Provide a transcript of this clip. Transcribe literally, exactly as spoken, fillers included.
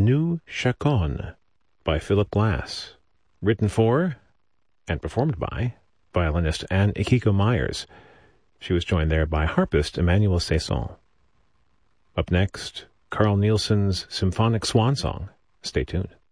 Nu Chaconne by Philip Glass, written for and performed by violinist Anne Ikiko Myers. She was joined there by harpist Emmanuel Saison. Up next, Carl Nielsen's Symphonic Swan Song. Stay tuned.